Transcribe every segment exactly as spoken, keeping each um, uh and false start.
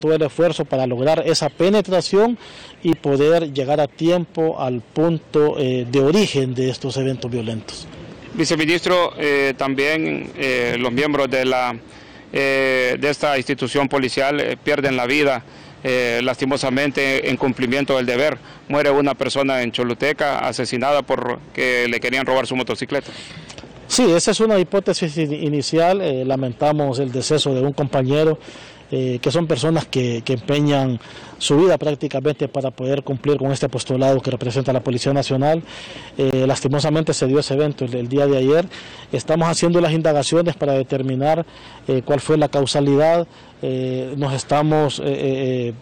todo el esfuerzo para lograr esa penetración y poder llegar a tiempo al punto eh, de origen de estos eventos violentos. Viceministro, eh, también eh, los miembros de, la, eh, de esta institución policial eh, pierden la vida eh, lastimosamente en cumplimiento del deber. Muere una persona en Choluteca asesinada porque le querían robar su motocicleta. Sí, esa es una hipótesis inicial. Eh, lamentamos el deceso de un compañero, eh, que son personas que, que empeñan su vida prácticamente para poder cumplir con este postulado que representa la Policía Nacional. Eh, lastimosamente se dio ese evento el, el día de ayer. Estamos haciendo las indagaciones para determinar eh, cuál fue la causalidad. Eh, nos estamos eh, eh,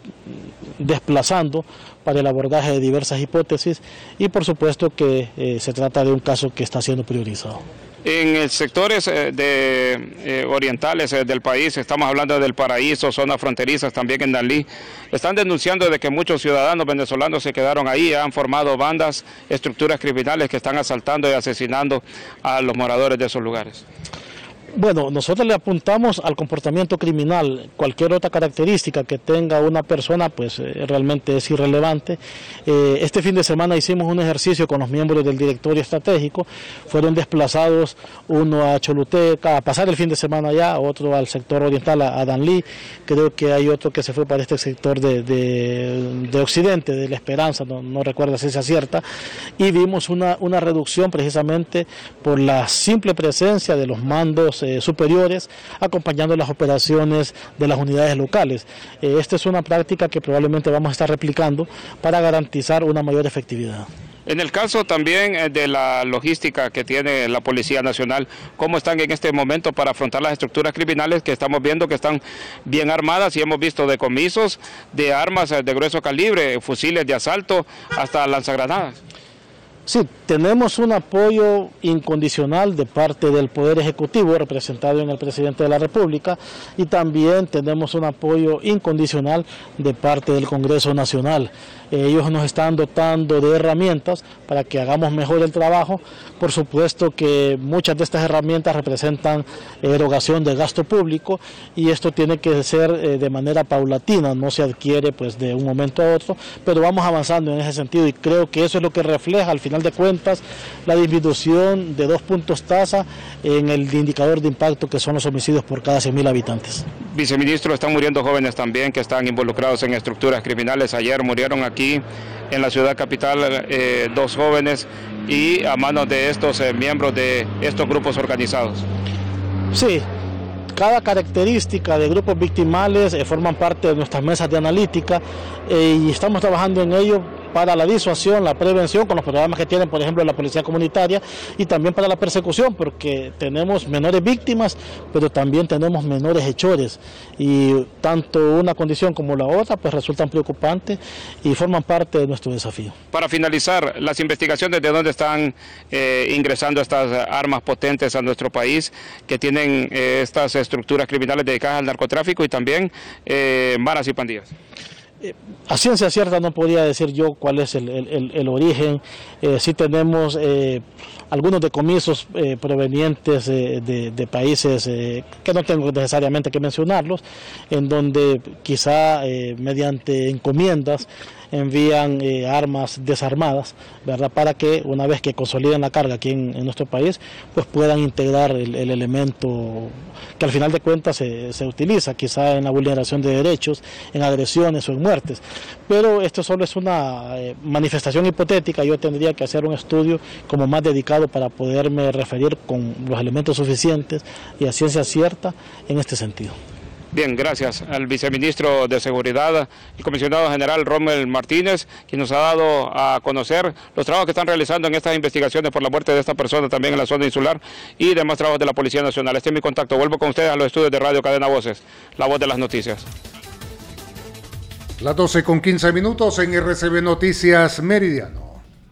desplazando para el abordaje de diversas hipótesis y por supuesto que eh, se trata de un caso que está siendo priorizado. En sectores de, eh, orientales eh, del país, estamos hablando del Paraíso, zonas fronterizas, también en Danlí, están denunciando de que muchos ciudadanos venezolanos se quedaron ahí, han formado bandas, estructuras criminales que están asaltando y asesinando a los moradores de esos lugares. Bueno, nosotros le apuntamos al comportamiento criminal. Cualquier otra característica que tenga una persona, pues eh, realmente es irrelevante. Eh, este fin de semana hicimos un ejercicio con los miembros del directorio estratégico. Fueron desplazados uno a Choluteca, a pasar el fin de semana allá, otro al sector oriental, a, a Danlí. Creo que hay otro que se fue para este sector de, de, de Occidente, de La Esperanza, no, no recuerdo si se acierta. Y vimos una, una reducción precisamente por la simple presencia de los mandos Eh, superiores acompañando las operaciones de las unidades locales. Eh, esta es una práctica que probablemente vamos a estar replicando para garantizar una mayor efectividad. En el caso también de la logística que tiene la Policía Nacional, ¿cómo están en este momento para afrontar las estructuras criminales que estamos viendo que están bien armadas y hemos visto decomisos de armas de grueso calibre, fusiles de asalto hasta lanzagranadas? Sí, tenemos un apoyo incondicional de parte del Poder Ejecutivo, representado en el Presidente de la República, y también tenemos un apoyo incondicional de parte del Congreso Nacional. Ellos nos están dotando de herramientas para que hagamos mejor el trabajo. Por supuesto que muchas de estas herramientas representan erogación de gasto público y esto tiene que ser eh, de manera paulatina, no se adquiere pues de un momento a otro, pero vamos avanzando en ese sentido y creo que eso es lo que refleja al final de cuentas la disminución de dos puntos tasa en el indicador de impacto que son los homicidios por cada cien mil habitantes. Viceministro, están muriendo jóvenes también que están involucrados en estructuras criminales. Ayer murieron aquí en la ciudad capital eh, dos jóvenes y a manos de estos eh, miembros de estos grupos organizados. Sí, cada característica de grupos victimales eh, forman parte de nuestras mesas de analítica eh, y estamos trabajando en ello para la disuasión, la prevención, con los programas que tienen, por ejemplo, la policía comunitaria, y también para la persecución, porque tenemos menores víctimas, pero también tenemos menores hechores, y tanto una condición como la otra pues resultan preocupantes y forman parte de nuestro desafío. Para finalizar, las investigaciones de dónde están eh, ingresando estas armas potentes a nuestro país, que tienen eh, estas estructuras criminales dedicadas al narcotráfico y también eh, maras y pandillas. Eh, a ciencia cierta no podría decir yo cuál es el, el, el origen. Eh, sí tenemos eh, algunos decomisos eh, provenientes eh, de, de países eh, que no tengo necesariamente que mencionarlos, en donde quizá eh, mediante encomiendas envían eh, armas desarmadas, ¿verdad? Para que una vez que consoliden la carga aquí en, en nuestro país, pues puedan integrar el, el elemento que al final de cuentas se, se utiliza, quizá en la vulneración de derechos, en agresiones o en muertes. Pero esto solo es una eh, manifestación hipotética. Yo tendría que hacer un estudio como más dedicado para poderme referir con los elementos suficientes y a ciencia cierta en este sentido. Bien, gracias al viceministro de Seguridad, el comisionado general Rommel Martínez, quien nos ha dado a conocer los trabajos que están realizando en estas investigaciones por la muerte de esta persona también en la zona insular y demás trabajos de la Policía Nacional. Este es mi contacto. Vuelvo con ustedes a los estudios de Radio Cadena Voces, la voz de las noticias. Las doce con quince minutos en R C B Noticias Meridiano.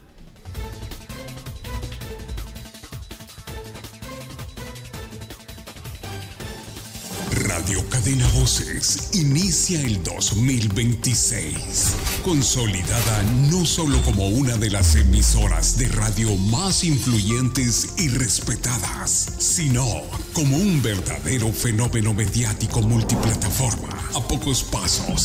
Radio Cadena Voces inicia el dos mil veintiséis, consolidada no solo como una de las emisoras de radio más influyentes y respetadas, sino como un verdadero fenómeno mediático multiplataforma, a pocos pasos